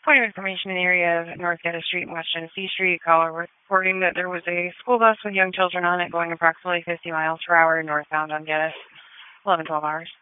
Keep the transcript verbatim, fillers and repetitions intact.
Point of information in the area of North Geddes Street and West Genesee Street. Caller reporting that there was a school bus with young children on it going approximately fifty miles per hour northbound on Geddes. eleven twelve hours.